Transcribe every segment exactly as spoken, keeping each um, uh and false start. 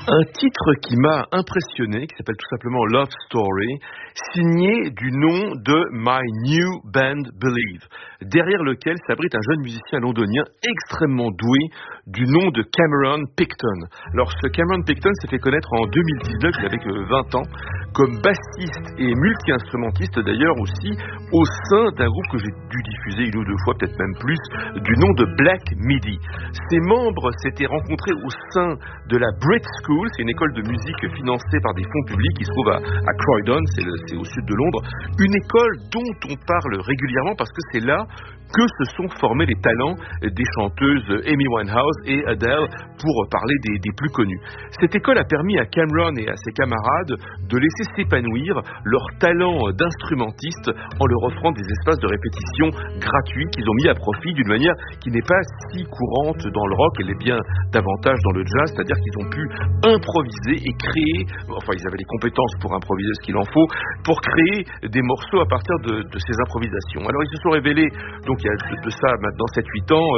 Un titre qui m'a impressionné, qui s'appelle tout simplement Love Story, signé du nom de My New Band Believe, derrière lequel s'abrite un jeune musicien londonien extrêmement doué du nom de Cameron Picton. Alors ce Cameron Picton s'est fait connaître en deux mille dix-neuf, il avait que vingt ans, comme bassiste et multi-instrumentiste d'ailleurs aussi, au sein d'un groupe que j'ai dû diffuser une ou deux fois, peut-être même plus, du nom de Black Midi. Ses membres s'étaient rencontrés au sein de la Brit School, c'est une école de musique financée par des fonds publics qui se trouve à, à Croydon, c'est, le, c'est au sud de Londres, une école dont on parle régulièrement parce que c'est là que se sont formés les talents des chanteuses Amy Winehouse et Adele, pour parler des, des plus connus. Cette école a permis à Cameron et à ses camarades de laisser s'épanouir leur talent d'instrumentiste en leur offrant des espaces de répétition gratuits qu'ils ont mis à profit d'une manière qui n'est pas si courante dans le rock, elle est bien davantage dans le jazz, c'est-à-dire qu'ils ont pu improviser et créer, enfin ils avaient les compétences pour improviser ce qu'il en faut, pour créer des morceaux à partir de, de ces improvisations. Alors ils se sont révélés, donc il y a de, de ça maintenant sept huit ans,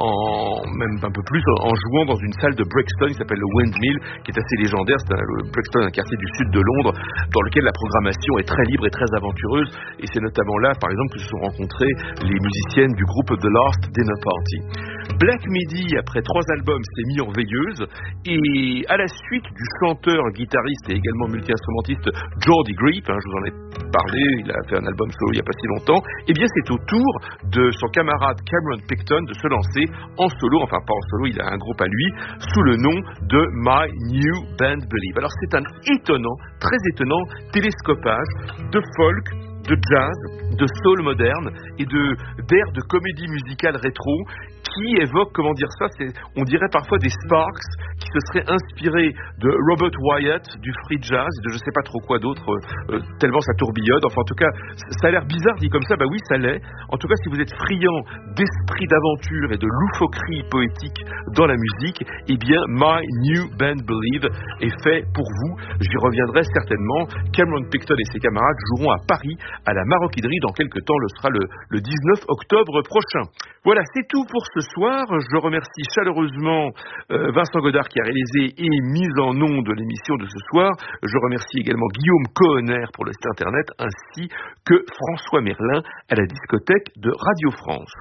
en, même un peu plus, en jouant dans une salle de Brixton qui s'appelle le Windmill, qui est assez légendaire. C'est un, le Brixton, un quartier du sud de Londres, dans lequel la programmation est très libre et très aventureuse, et c'est notamment là, par exemple, que se sont rencontrées les musiciennes du groupe The Last Dinner Party. Black Midi, après trois albums, s'est mis en veilleuse, et à la suite du chanteur, guitariste et également multi-instrumentiste Geordie Greip, hein, je vous en ai parlé, il a fait un album solo il n'y a pas si longtemps, et bien c'est au tour de son camarade Cameron Picton de se lancer en solo, enfin pas en solo, il a un groupe à lui, sous le nom de My New Band Believe. Alors c'est un étonnant, très étonnant télescopage de folk, de jazz, de soul moderne et de d'air de comédie musicale rétro qui évoque, comment dire ça, c'est, on dirait parfois des Sparks qui se seraient inspirés de Robert Wyatt, du free jazz, de je sais pas trop quoi d'autre, euh, tellement ça tourbillonne. Enfin en tout cas, ça a l'air bizarre dit comme ça, bah oui ça l'est. En tout cas, si vous êtes friand d'esprit d'aventure et de loufoquerie poétique dans la musique, eh bien My New Band Believe est fait pour vous. J'y reviendrai certainement. Cameron Picton et ses camarades joueront à Paris à la Maroquinerie dans quelques temps, le sera le, le dix-neuf octobre prochain. Voilà, c'est tout pour ce soir. Je remercie chaleureusement euh, Vincent Godard qui a réalisé et mis en ondes de l'émission de ce soir. Je remercie également Guillaume Cohenner pour le site internet, ainsi que François Merlin à la discothèque de Radio France.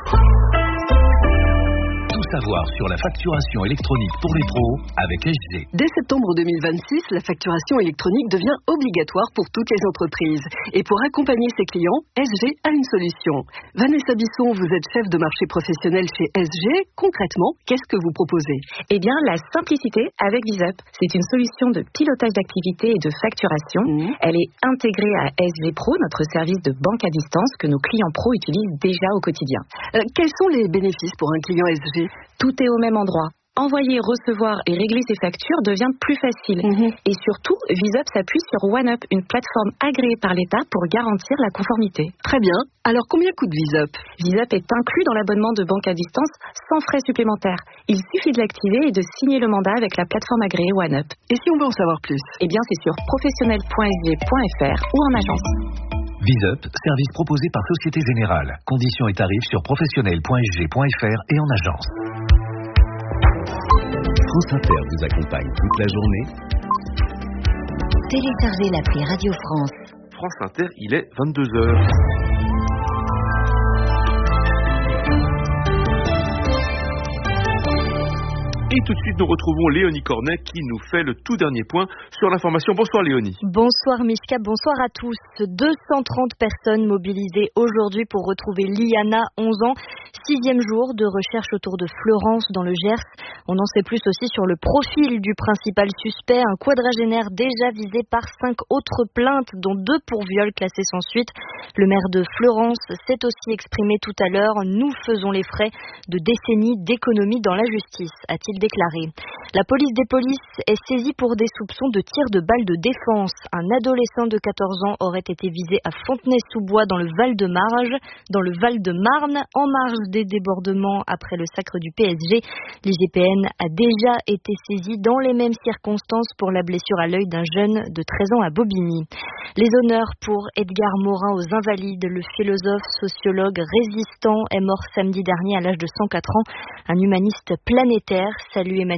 Savoir sur la facturation électronique pour les pros avec S G. Dès septembre deux mille vingt-six, la facturation électronique devient obligatoire pour toutes les entreprises. Et pour accompagner ses clients, S G a une solution. Vanessa Bisson, vous êtes chef de marché professionnel chez S G. Concrètement, qu'est-ce que vous proposez ? Eh bien, la simplicité avec VisUp. C'est une solution de pilotage d'activité et de facturation. Mmh. Elle est intégrée à S G Pro, notre service de banque à distance que nos clients pros utilisent déjà au quotidien. Euh, quels sont les bénéfices pour un client S G ? Tout est au même endroit. Envoyer, recevoir et régler ses factures devient plus facile. Mmh. Et surtout, VisUp s'appuie sur OneUp, une plateforme agréée par l'État pour garantir la conformité. Très bien. Alors, combien coûte VisUp ? VisUp est inclus dans l'abonnement de banque à distance sans frais supplémentaires. Il suffit de l'activer et de signer le mandat avec la plateforme agréée OneUp. Et si on veut en savoir plus ? Eh bien, c'est sur professionnel point s g point f r ou en agence. VisUp, service proposé par Société Générale. Conditions et tarifs sur professionnel point s g point f r et en agence. France Inter vous accompagne toute la journée. Téléchargez l'appli Radio France. France Inter, il est vingt-deux heures. Et tout de suite, nous retrouvons Léonie Cornet qui nous fait le tout dernier point sur l'information. Bonsoir Léonie. Bonsoir Mishka, bonsoir à tous. deux cent trente personnes mobilisées aujourd'hui pour retrouver Liana, onze ans. Sixième jour de recherche autour de Florence dans le Gers. On en sait plus aussi sur le profil du principal suspect, un quadragénaire déjà visé par cinq autres plaintes, dont deux pour viol classées sans suite. Le maire de Florence s'est aussi exprimé tout à l'heure. Nous faisons les frais de décennies d'économie dans la justice, a-t-il déclaré. La police des polices est saisie pour des soupçons de tir de balles de défense. Un adolescent de quatorze ans aurait été visé à Fontenay-sous-Bois dans le Val-de-Marne, dans le Val-de-Marne, en marge des débordements après le sacre du P S G. L'I G P N a déjà été saisi dans les mêmes circonstances pour la blessure à l'œil d'un jeune de treize ans à Bobigny. Les honneurs pour Edgar Morin aux Invalides. Le philosophe, sociologue, résistant est mort samedi dernier à l'âge de cent quatre ans. Un humaniste planétaire. Salut Emmanuel Macron.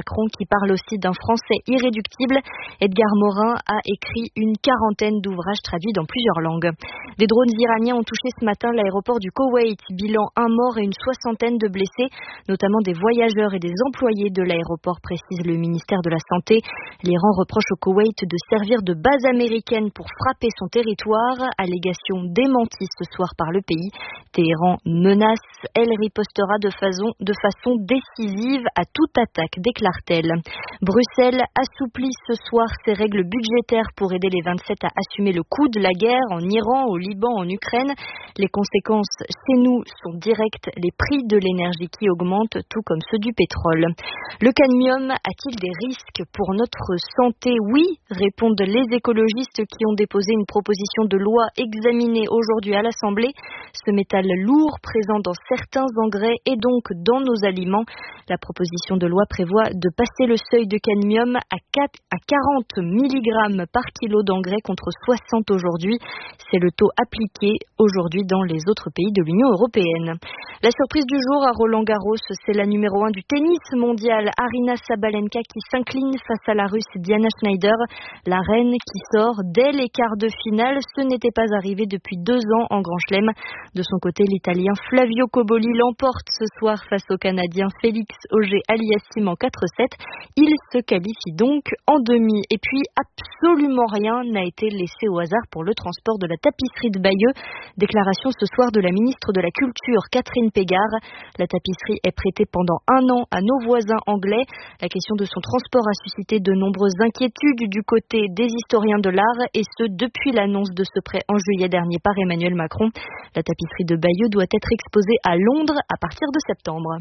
Macron qui parle aussi d'un français irréductible. Edgar Morin a écrit une quarantaine d'ouvrages traduits dans plusieurs langues. Des drones iraniens ont touché ce matin l'aéroport du Koweït. Bilan un mort et une soixantaine de blessés, notamment des voyageurs et des employés de l'aéroport, précise le ministère de la Santé. L'Iran reproche au Koweït de servir de base américaine pour frapper son territoire. Allégation démentie ce soir par le pays. Téhéran menace, elle ripostera de façon, de façon décisive à toute attaque, déclare-t-elle. Bruxelles assouplit ce soir ses règles budgétaires pour aider les vingt-sept à assumer le coût de la guerre en Iran, au Liban, en Ukraine. Les conséquences chez nous sont directes, les prix de l'énergie qui augmentent, tout comme ceux du pétrole. Le cadmium a-t-il des risques pour notre santé? Oui, répondent les écologistes qui ont déposé une proposition de loi examinée aujourd'hui à l'Assemblée. Ce métal lourd présent dans certains engrais et donc dans nos aliments. La proposition de loi prévoit de passer le seuil de cadmium à quatre à quarante milligrammes par kilo d'engrais contre soixante aujourd'hui. C'est le taux appliqué aujourd'hui dans les autres pays de l'Union européenne. La surprise du jour à Roland-Garros, c'est la numéro un du tennis mondial, Aryna Sabalenka, qui s'incline face à la Russe Diana Schneider. La reine qui sort dès les quarts de finale, ce n'était pas arrivé depuis deux ans en Grand Chelem. De son côté, l'Italien Flavio Cobolli l'emporte ce soir face au Canadien Félix Auger-Aliassime en quatre sept. Il se qualifie donc en demi. Et puis, absolument rien n'a été laissé au hasard pour le transport de la tapisserie de Bayeux. Déclaration ce soir de la ministre de la Culture, Catherine Pégard. La tapisserie est prêtée pendant un an à nos voisins anglais. La question de son transport a suscité de nombreuses inquiétudes du côté des historiens de l'art, et ce depuis l'annonce de ce prêt en juillet dernier par Emmanuel Macron. La tapisserie de Bayeux doit être exposée à Londres à partir de septembre.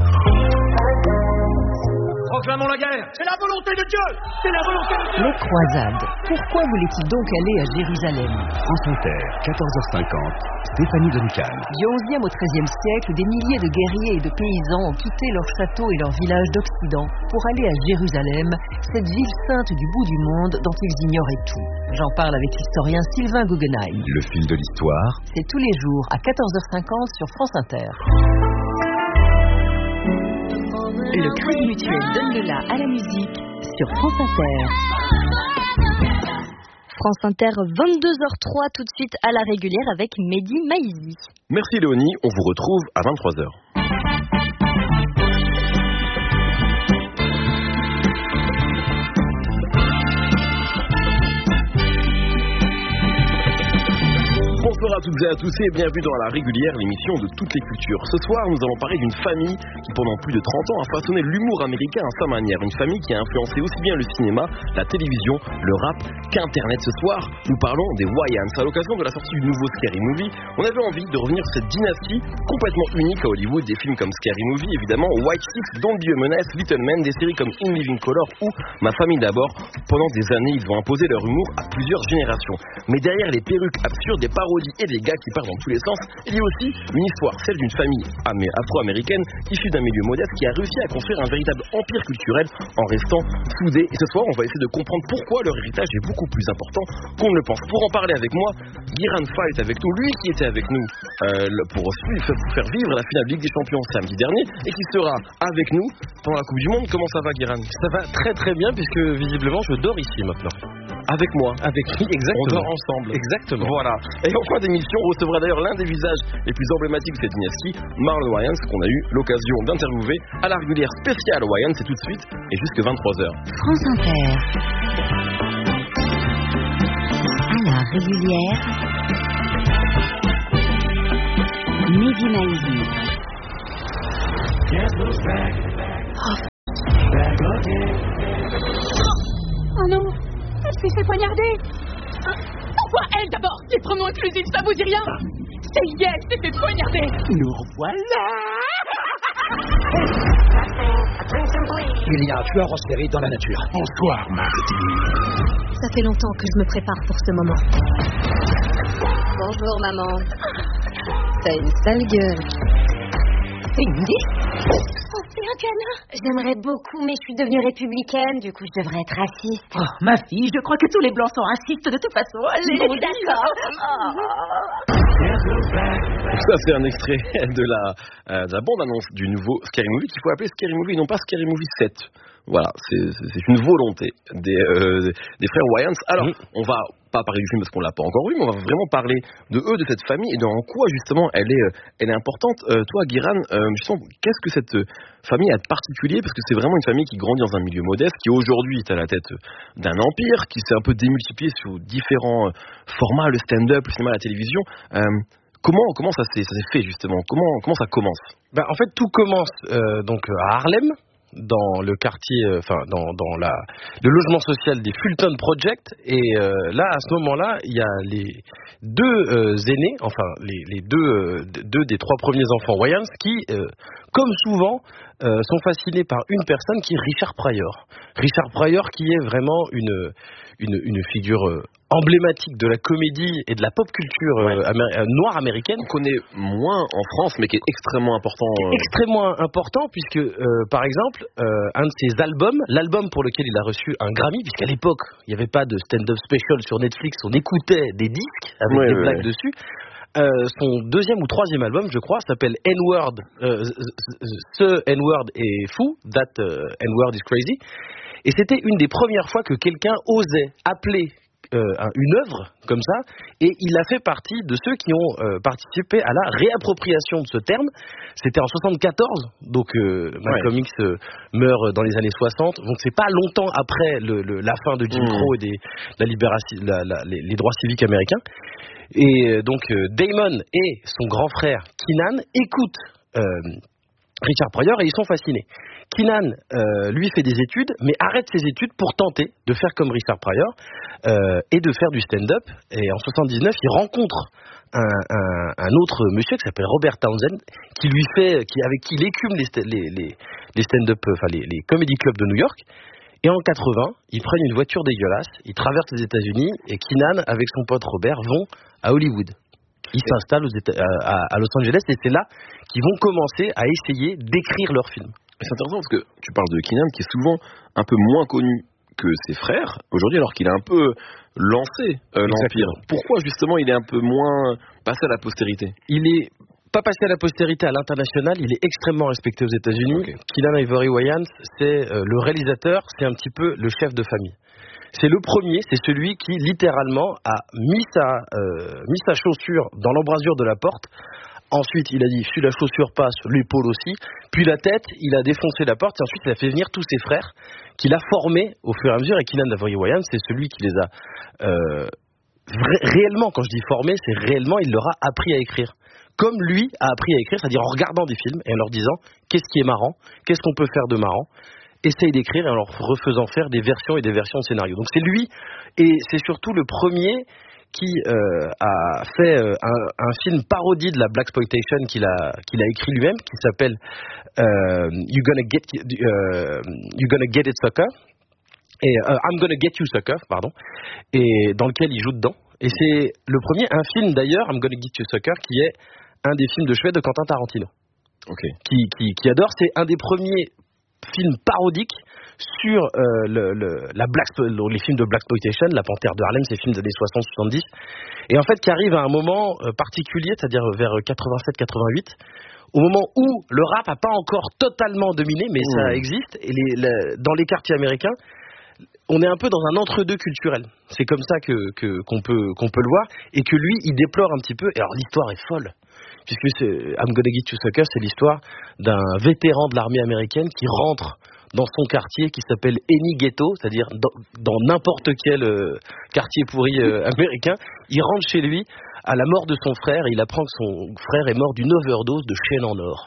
Proclamons la guerre. C'est la volonté de Dieu. C'est la volonté de Dieu. Les croisades. Pourquoi voulait-il donc aller à Jérusalem? France Inter, quatorze heures cinquante, Stéphanie Duncan. Du onzième au treizième siècle, des milliers de guerriers et de paysans ont quitté leurs châteaux et leurs villages d'Occident pour aller à Jérusalem, cette ville sainte du bout du monde dont ils ignoraient tout. J'en parle avec l'historien Sylvain Guggenheim. Le fil de l'histoire. C'est tous les jours à quatorze heures cinquante sur France Inter. Le Crédit Mutuel donne le la à la musique sur France Inter. France Inter, vingt-deux heures trois, tout de suite à la régulière avec Mehdi Maizi. Merci Léonie, on vous retrouve à vingt-trois heures. Bonsoir à toutes et à tous et bienvenue dans la régulière, l'émission de toutes les cultures. Ce soir, nous allons parler d'une famille qui, pendant plus de trente ans, a façonné l'humour américain à sa manière. Une famille qui a influencé aussi bien le cinéma, la télévision, le rap qu'Internet. Ce soir, nous parlons des Wayans. À l'occasion de la sortie du nouveau Scary Movie, on avait envie de revenir sur cette dynastie complètement unique à Hollywood. Des films comme Scary Movie, évidemment, White Six, Don't Be a Menace, Little Men, des séries comme In Living Color ou Ma Famille d'abord. Pendant des années, ils ont imposé leur humour à plusieurs générations. Mais derrière les perruques absurdes, des parodies et des gars qui partent dans tous les sens, il y a aussi une histoire, celle d'une famille afro-américaine issue d'un milieu modeste qui a réussi à construire un véritable empire culturel en restant soudés. Et ce soir, on va essayer de comprendre pourquoi leur héritage est beaucoup plus important qu'on ne le pense. Pour en parler avec moi, Guiran Fa est avec nous, lui qui était avec nous euh, pour faire vivre la finale Ligue des Champions samedi dernier et qui sera avec nous pendant la Coupe du Monde. Comment ça va, Guiran? Ça va très très bien puisque visiblement je dors ici maintenant. Avec moi. Avec qui? Exactement. On dort ensemble. Exactement. Voilà. Et en fin d'émission, on recevra d'ailleurs l'un des visages les plus emblématiques de cette dynastie, Marlon Wayans, qu'on a eu l'occasion d'interviewer à la régulière spéciale Wayans. C'est tout de suite et jusque vingt-trois heures. France Inter. À la régulière. Mehdi Maizi. Oh non, elle s'est fait poignarder. Pourquoi elle d'abord? Les pronoms inclusifs, ça vous dit rien? C'est elle qui s'est fait poignarder. Nous revoilà. Il y a un tueur en série dans la nature. Bonsoir, Marty. Ça fait longtemps que je me prépare pour ce moment. Bonjour, maman. T'as une sale gueule. Cindy? Oh, c'est un canin. J'aimerais beaucoup, mais je suis devenue républicaine, du coup je devrais être raciste. Oh, ma fille, je crois que tous les blancs sont racistes de toute façon. Allez, bon, d'accord. Oh. Ça, c'est un extrait de la, euh, de la bande-annonce du nouveau Scary Movie qu'il faut appeler Scary Movie, non pas Scary Movie sept. Voilà, c'est, c'est une volonté des, euh, des frères Wayans. Alors, mmh. on va pas parler du film parce qu'on l'a pas encore vu, mais on va vraiment parler de eux, de cette famille et de en quoi justement elle est, elle est importante. Euh, toi, Guiran, euh, justement, qu'est-ce que cette famille a de particulier? Parce que c'est vraiment une famille qui grandit dans un milieu modeste, qui aujourd'hui est à la tête d'un empire, qui s'est un peu démultiplié sous différents formats, le stand-up, le cinéma, la télévision. Euh, comment, comment ça s'est, ça s'est fait justement? Comment, comment ça commence? Ben, en fait, tout commence euh, donc à Harlem, dans le quartier, enfin euh, dans, dans la, le logement social des Fulton Project, et euh, là à ce moment-là il y a les deux euh, aînés, enfin les, les deux, euh, deux des trois premiers enfants Wayans qui, euh, comme souvent, euh, sont fascinés par une personne qui est Richard Pryor. Richard Pryor qui est vraiment une, une, une figure euh, emblématique de la comédie et de la pop culture euh, ouais. améri- euh, noire américaine. On connaît moins en France, mais qui est extrêmement important. Euh... Extrêmement important, puisque, euh, par exemple, euh, un de ses albums, l'album pour lequel il a reçu un Grammy, puisqu'à l'époque, il n'y avait pas de stand-up special sur Netflix, on écoutait des disques avec ouais, des ouais, blagues ouais. dessus. Euh, son deuxième ou troisième album, je crois, s'appelle N-Word. Euh, ce N-Word est fou, that uh, N-Word is crazy. Et c'était une des premières fois que quelqu'un osait appeler Euh, une œuvre comme ça, et il a fait partie de ceux qui ont euh, participé à la réappropriation de ce terme. C'était en soixante-quatorze, donc euh, Malcolm X euh, meurt dans les années soixante, donc c'est pas longtemps après le, le, la fin de Jim Crow mmh. et des, la libération, la, la, les, les droits civiques américains. Et donc euh, Damon et son grand frère Keenan écoutent euh, Richard Pryor et ils sont fascinés. Keenan, euh, lui, fait des études, mais arrête ses études pour tenter de faire comme Richard Pryor euh, et de faire du stand-up. Et en soixante-dix-neuf, il rencontre un, un, un autre monsieur qui s'appelle Robert Townsend, qui lui fait, qui, avec qui il écume les, les, les, les stand-up, enfin les, les comedy clubs de New York. Et en quatre-vingts, ils prennent une voiture dégueulasse, ils traversent les États-Unis et Keenan, avec son pote Robert, vont à Hollywood. Ils s'installent aux États, à, à Los Angeles et c'est là qu'ils vont commencer à essayer d'écrire leur film. C'est intéressant parce que tu parles de Keenan qui est souvent un peu moins connu que ses frères aujourd'hui, alors qu'il a un peu lancé euh, l'Empire. Pourquoi justement il est un peu moins passé à la postérité? Il est pas passé à la postérité à l'international, il est extrêmement respecté aux États-Unis. Okay. Keenen Ivory Wayans, c'est euh, le réalisateur, c'est un petit peu le chef de famille. C'est le premier, c'est celui qui littéralement a mis sa, euh, mis sa chaussure dans l'embrasure de la porte. Ensuite, il a dit, si la chaussure passe, l'épaule aussi. Puis la tête, il a défoncé la porte. Et ensuite, il a fait venir tous ses frères, qu'il a formés au fur et à mesure. Et Keenen Ivory Wayans, c'est celui qui les a euh, ré- réellement, quand je dis formés, c'est réellement, il leur a appris à écrire. Comme lui a appris à écrire, c'est-à-dire en regardant des films et en leur disant, qu'est-ce qui est marrant, qu'est-ce qu'on peut faire de marrant. Essaye d'écrire et en leur refaisant faire des versions et des versions de scénarios. Donc c'est lui, et c'est surtout le premier qui euh, a fait euh, un, un film parodie de la Blaxploitation qu'il a, qu'il a écrit lui-même, qui s'appelle euh, You Gonna Get euh, You Gonna Get It Sucker, et euh, I'm Gonna Get You Sucker, pardon, et dans lequel il joue dedans. Et c'est le premier, un film d'ailleurs, I'm Gonna Get You Sucker, qui est un des films de chevet de Quentin Tarantino. Okay. Qui, qui, qui adore, c'est un des premiers films parodiques sur euh, le, le, la Black, les films de Blaxploitation, La Panthère de Harlem, ces films des années soixante soixante-dix, et en fait qui arrive à un moment euh, particulier, c'est-à-dire vers quatre-vingt-sept quatre-vingt-huit, au moment où le rap n'a pas encore totalement dominé, mais mmh. ça existe, et les, les, dans les quartiers américains, on est un peu dans un entre-deux culturel. C'est comme ça que, que, qu'on, peut, qu'on peut le voir, et que lui, il déplore un petit peu, et alors l'histoire est folle. Puisque c'est, I'm Gonna Get You Sucker, c'est l'histoire d'un vétéran de l'armée américaine qui rentre dans son quartier qui s'appelle Any Ghetto, c'est-à-dire dans, dans n'importe quel euh, quartier pourri euh, américain. Il rentre chez lui à la mort de son frère et il apprend que son frère est mort d'une overdose de chaîne en or.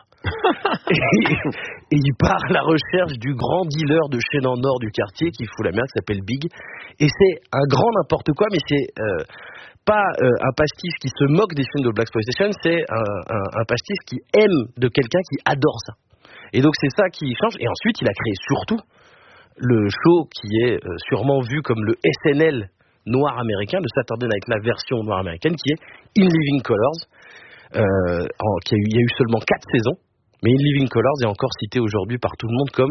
et, et il part à la recherche du grand dealer de chaîne en or du quartier qui fout la merde, qui s'appelle Big. Et c'est un grand n'importe quoi, mais c'est euh, pas euh, un pastiche qui se moque des films de Blaxploitation, c'est un, un, un pastiche qui aime de quelqu'un qui adore ça. Et donc c'est ça qui change. Et ensuite, il a créé surtout le show qui est euh, sûrement vu comme le S N L noir américain, le Saturday Night Live version noire américaine, qui est In Living Colors, euh, en, qui a eu, il y a eu seulement quatre saisons, mais In Living Colors est encore cité aujourd'hui par tout le monde comme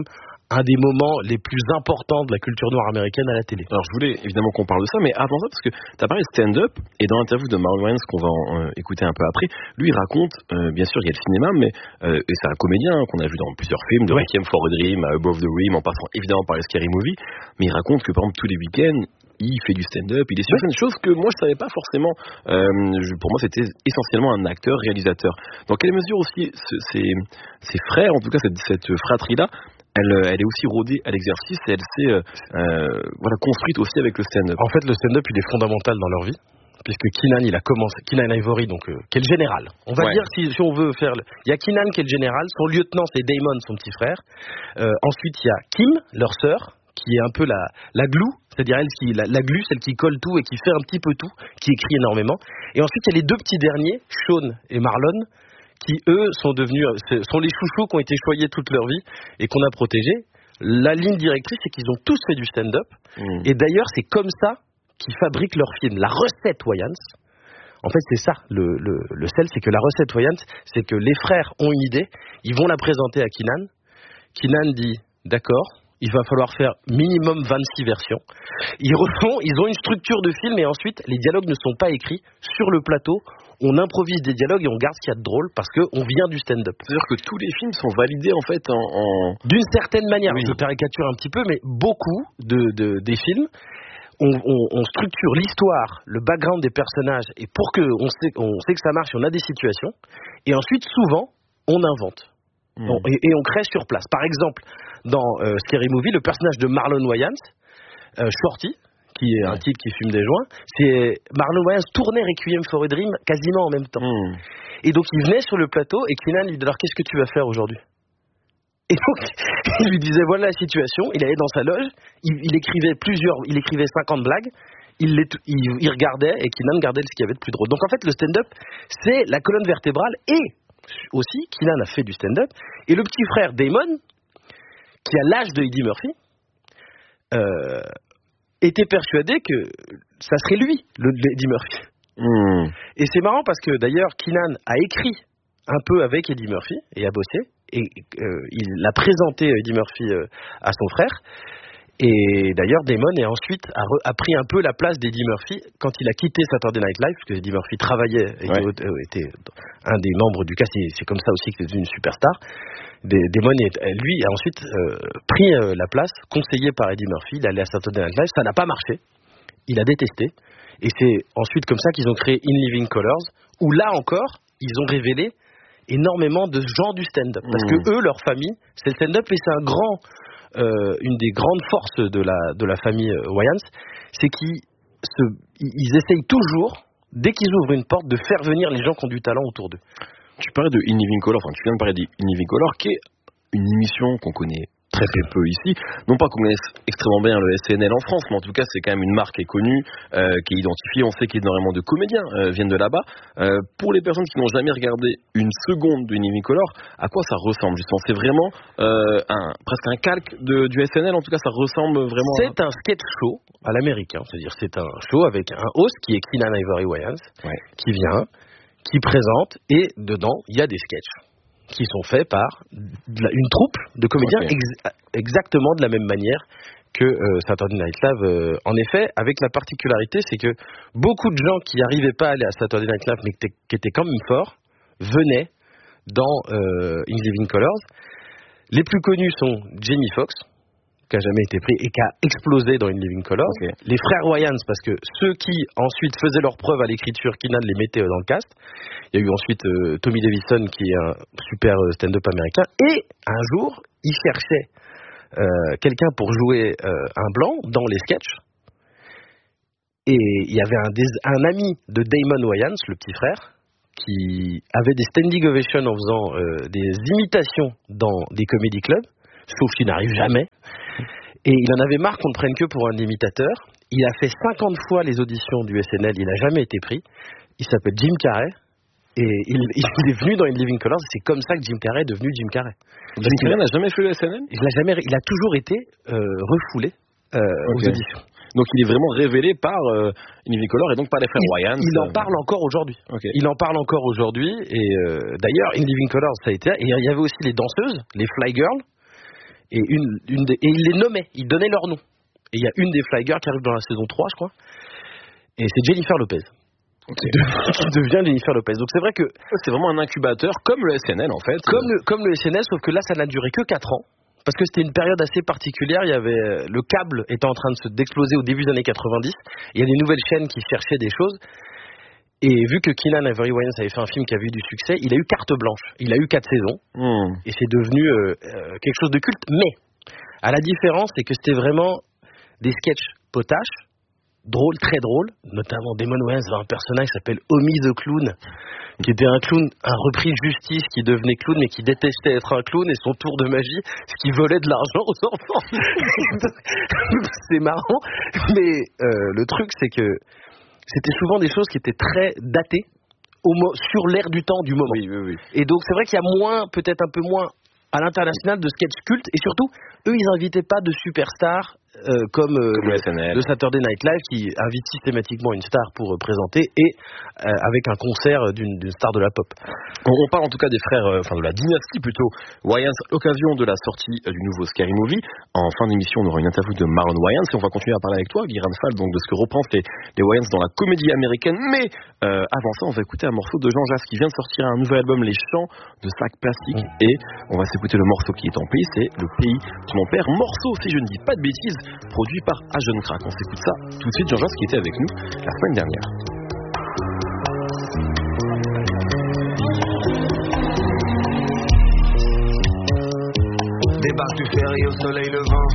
un des moments les plus importants de la culture noire américaine à la télé. Alors je voulais évidemment qu'on parle de ça, mais avant ça, parce que tu as parlé de stand-up, et dans l'interview de Marlon Wayans qu'on va euh, écouter un peu après, lui il raconte, euh, bien sûr il y a le cinéma, mais euh, et c'est un comédien hein, qu'on a vu dans plusieurs films, de ouais. Requiem for a Dream, Above the Rim, en passant évidemment par les Scary Movie, mais il raconte que par exemple tous les week-ends, il fait du stand-up, il est sur scène, chose que moi je savais pas forcément. Euh, je, pour moi c'était essentiellement un acteur, réalisateur. Dans quelle mesure aussi ses, ses frères, en tout cas cette, cette fratrie-là, elle, elle est aussi rodée à l'exercice et elle s'est euh, euh, voilà, construite aussi avec le stand-up. En fait, le stand-up il est fondamental dans leur vie. Puisque Keenan, il a commencé, Keenan Ivory, donc, euh, qui est le général. On va ouais. dire, si, si on veut faire le... Il y a Keenan qui est le général, son lieutenant c'est Damon, son petit frère. Euh, ensuite, il y a Kim, leur sœur, qui est un peu la, la glue, c'est-à-dire elle qui, la, la glue, celle qui colle tout et qui fait un petit peu tout, qui écrit énormément. Et ensuite, il y a les deux petits derniers, Sean et Marlon, qui eux sont devenus, sont les chouchous qui ont été choyés toute leur vie et qu'on a protégés. La ligne directrice, c'est qu'ils ont tous fait du stand-up. Mmh. Et d'ailleurs, c'est comme ça qu'ils fabriquent leurs films. La recette Wayans, en fait, c'est ça, le, le, le sel, c'est que la recette Wayans, c'est que les frères ont une idée, ils vont la présenter à Keenan. Keenan dit, d'accord, il va falloir faire minimum vingt-six versions. Ils refont, ils ont une structure de film et ensuite, les dialogues ne sont pas écrits. Sur le plateau, on improvise des dialogues et on garde ce qu'il y a de drôle parce qu'on vient du stand-up. C'est-à-dire que tous les films sont validés en fait en... en... D'une certaine manière, oui. Je caricature un petit peu, mais beaucoup de, de, des films... On, on, on structure l'histoire, le background des personnages, et pour que on sait, on sait que ça marche, on a des situations, et ensuite souvent on invente mmh. on, et, et on crée sur place. Par exemple, dans euh, Scary Movie, le personnage de Marlon Wayans, euh, Shorty, qui est ouais. un type qui fume des joints, c'est Marlon Wayans tournait Requiem for a Dream quasiment en même temps. Mmh. Et donc il venait sur le plateau et Keenan lui dit alors qu'est-ce que tu vas faire aujourd'hui? Et donc, il lui disait voilà la situation, il allait dans sa loge, il, il écrivait plusieurs, il écrivait cinquante blagues, il, les, il, il regardait et Keenan gardait ce qu'il y avait de plus drôle. Donc en fait, le stand-up, c'est la colonne vertébrale et aussi, Keenan a fait du stand-up, et le petit frère Damon, qui a l'âge de Eddie Murphy, euh, était persuadé que ça serait lui, le, le Eddie Murphy. Mmh. Et c'est marrant parce que d'ailleurs, Keenan a écrit un peu avec Eddie Murphy et a bossé. Et euh, il a présenté Eddie Murphy euh, à son frère. Et d'ailleurs, Damon est ensuite a, re, a pris un peu la place d'Eddie Murphy quand il a quitté Saturday Night Live, parce que Eddie Murphy travaillait, était, ouais. euh, était un des membres du cast. C'est, c'est comme ça aussi qu'il est devenu une superstar. Damon, est, lui, a ensuite euh, pris euh, la place, conseillé par Eddie Murphy. Il allait à Saturday Night Live, ça n'a pas marché. Il a détesté. Et c'est ensuite comme ça qu'ils ont créé In Living Colors, où là encore, ils ont révélé énormément de gens du stand-up. Parce mmh. que eux, leur famille, c'est le stand-up et c'est un grand, euh, une des grandes forces de la, de la famille Wayans, c'est qu'ils se, ils essayent toujours, dès qu'ils ouvrent une porte, de faire venir les gens qui ont du talent autour d'eux. Tu parlais de In Living Color, enfin tu viens de parler de In Living Color, qui est une émission qu'on connaît très très peu ici, non pas qu'on connaisse extrêmement bien le S N L en France, mais en tout cas c'est quand même une marque qui est connue, euh, qui est identifiée, on sait qu'énormément de comédiens euh, viennent de là-bas. Euh, pour les personnes qui n'ont jamais regardé une seconde de In Living Color, à quoi ça ressemble justement? C'est vraiment euh, un, presque un calque de, du S N L, en tout cas ça ressemble vraiment c'est à... un sketch show à l'américain, c'est-à-dire c'est un show avec un host qui est Keenan Ivory Wayans, ouais. qui vient, qui présente, et dedans il y a des sketchs qui sont faits par une troupe de comédiens okay. ex- exactement de la même manière que euh, Saturday Night Live. Euh, en effet, avec la particularité, c'est que beaucoup de gens qui n'arrivaient pas à aller à Saturday Night Live, mais qui étaient, qui étaient quand même forts, venaient dans euh, In Living Colors. Les plus connus sont Jamie Foxx, qui a jamais été pris et qui a explosé dans In Living Colors. Okay. Les frères Wayans, parce que ceux qui ensuite faisaient leurs preuves à l'écriture, Keenan les mettait dans le cast. Il y a eu ensuite euh, Tommy Davidson, qui est un super stand-up américain. Et un jour, il cherchait euh, quelqu'un pour jouer euh, un blanc dans les sketchs. Et il y avait un, des, un ami de Damon Wayans, le petit frère, qui avait des standing ovations en faisant euh, des imitations dans des comedy clubs, sauf qu'il n'arrive jamais. Et il en avait marre qu'on ne prenne que pour un imitateur. Il a fait cinquante fois les auditions du S N L, il n'a jamais été pris. Il s'appelle Jim Carrey. Et il, il est venu dans In Living Colors, et c'est comme ça que Jim Carrey est devenu Jim Carrey. Jim Carrey n'a jamais fait le S N L? Il a, jamais, il a toujours été euh, refoulé euh, okay. aux auditions. Donc il est vraiment révélé par euh, In Living Color et donc par les frères Wayans. Il en parle encore aujourd'hui. Okay. Il en parle encore aujourd'hui. Et euh, d'ailleurs, In Living Color, ça a été... Et il y avait aussi les danseuses, les Fly Girls. Et, une, une des, et il les nommait, il donnait leur nom. Et il y a une des Fly Girls qui arrive dans la saison trois, je crois. Et c'est Jennifer Lopez. Okay. Qui devient Jennifer Lopez. Donc c'est vrai que c'est vraiment un incubateur comme le S N L en fait. Comme le, comme le S N L, sauf que là ça n'a duré que quatre ans. Parce que c'était une période assez particulière. Il y avait le câble était en train de se d'exploser au début des années quatre-vingt-dix. Il y a des nouvelles chaînes qui cherchaient des choses. Et vu que Keenan Ivory Wayans avait fait un film qui avait eu du succès, il a eu carte blanche. Il a eu quatre saisons. Mm. Et c'est devenu euh, euh, quelque chose de culte. Mais à la différence, c'est que c'était vraiment des sketchs potaches, drôles, très drôles. Notamment Damon Wayans avait un personnage qui s'appelle Omi the Clown, qui était un clown, un repris de justice qui devenait clown mais qui détestait être un clown et son tour de magie, ce qui volait de l'argent aux enfants. C'est marrant, mais euh, le truc c'est que c'était souvent des choses qui étaient très datées au mo- sur l'air du temps du moment. Oui, oui, oui. Et donc c'est vrai qu'il y a moins, peut-être un peu moins à l'international de sketch cultes, et surtout eux ils n'invitaient pas de superstars euh, comme, euh, comme le, S N L. le Saturday Night Live qui invite systématiquement une star pour euh, présenter et euh, avec un concert d'une, d'une star de la pop. On, on parle en tout cas des frères, euh, enfin de la dynastie plutôt Wayans, l'occasion de la sortie euh, du nouveau Scary Movie. En fin d'émission on aura une interview de Marlon Wayans et on va continuer à parler avec toi Guiran Fall, donc de ce que reprend les, les Wayans dans la comédie américaine, mais euh, avant ça on va écouter un morceau de Jean Jass qui vient de sortir un nouvel album, Les Chants de Sac Plastique, mmh. et on va s'écouter le morceau qui est en pays, c'est Le Pays de mon père, morceau si je ne dis pas de bêtises produit par A Jeune Crack. On s'écoute ça tout de suite. Jean Jass qui était avec nous la semaine dernière. Débarque du ferry au soleil levant,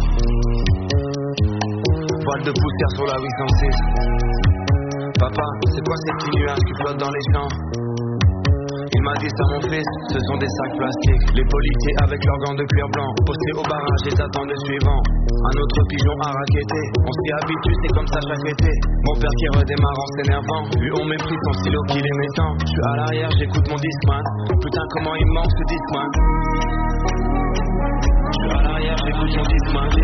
voile de poussière sur la huit cent six. Papa, c'est quoi ces petits nuages qui flottent dans les champs? Il m'a dit ça mon fils, ce sont des sacs plastiques. Les policiers avec leurs gants de cuir blanc, postés au barrage et t'attendent le suivant. Un autre pigeon a raquetté, on s'y habitue, c'est comme ça chaque été. Mon père qui redémarre en s'énervant, lui on méprise son stylo qu'il est mettant. Je suis à l'arrière, j'écoute mon Discman, putain comment il manque ce Discman. Je suis à l'arrière, j'écoute mon Discman.